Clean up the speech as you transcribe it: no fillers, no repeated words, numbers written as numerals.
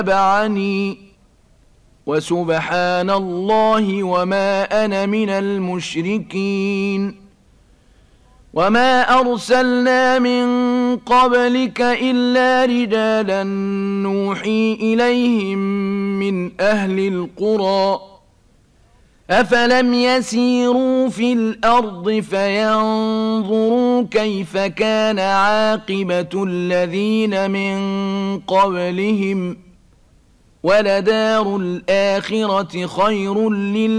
اتبعني وسبحان الله وما أنا من المشركين وما أرسلنا من قبلك إلا رجالا نوحي إليهم من أهل القرى أفلم يسيروا في الأرض فينظروا كيف كان عاقبة الذين من قبلهم ولدار الآخرة خير